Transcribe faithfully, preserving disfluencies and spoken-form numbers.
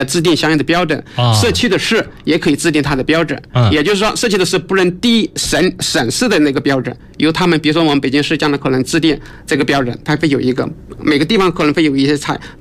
制定相应的标准， 啊、 社区的市也可以制定它的标准。嗯、也就是说，社区的市不能低于省省市的那个标准，由他们，比如说我们北京市将来可能制定这个标准，它会有一个每个地方可能会有一些差。